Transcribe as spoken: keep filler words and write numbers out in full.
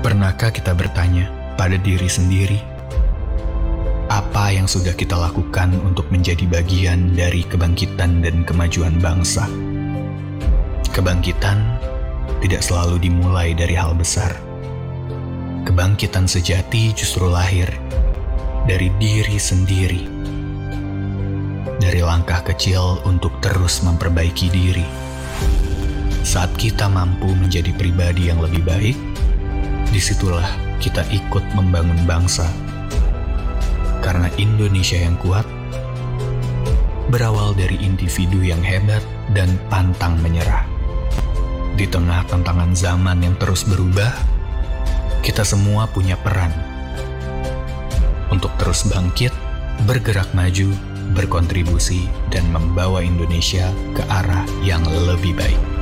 Pernahkah kita bertanya pada diri sendiri, apa yang sudah kita lakukan untuk menjadi bagian dari kebangkitan dan kemajuan bangsa? Kebangkitan tidak selalu dimulai dari hal besar. Kebangkitan sejati justru lahir dari diri sendiri, dari langkah kecil untuk terus memperbaiki diri. Saat kita mampu menjadi pribadi yang lebih baik, disitulah kita ikut membangun bangsa. Karena Indonesia yang kuat berawal dari individu yang hebat dan pantang menyerah. Di tengah tantangan zaman yang terus berubah, kita semua punya peran untuk terus bangkit, bergerak maju, berkontribusi, dan membawa Indonesia ke arah yang lebih baik.